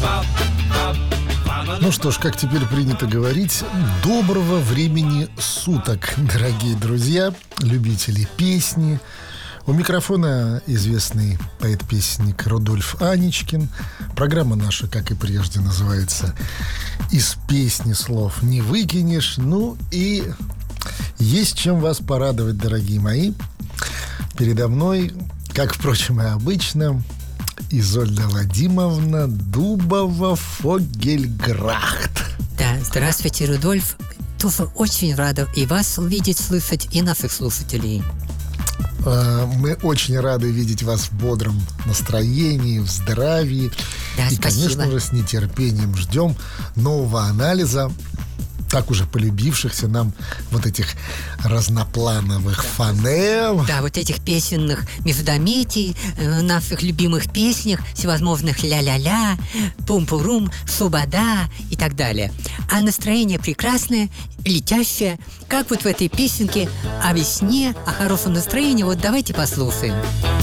Ну что ж, как теперь принято говорить, доброго времени суток, дорогие друзья, любители песни. У микрофона известный поэт-песенник Рудольф Аничкин. Программа наша, как и прежде, называется «Из песни слов не выкинешь». Ну и есть чем вас порадовать, дорогие мои. Передо мной, как, впрочем, и обычно, Изольда Вадимовна Дубова-Фогельграхт. Да, здравствуйте, Рудольф. Тоже очень рада и вас увидеть, слышать, и наших слушателей. Мы очень рады видеть вас в бодром настроении, в здравии. Да, и, спасибо. конечно же, с нетерпением ждем нового анализа так уже полюбившихся нам вот этих разноплановых фонем. Да, вот этих песенных междометий, наших любимых песнях, всевозможных ля-ля-ля, пум-пурум, субада и так далее. А настроение прекрасное, летящее, как вот в этой песенке о весне, о хорошем настроении. Вот давайте послушаем.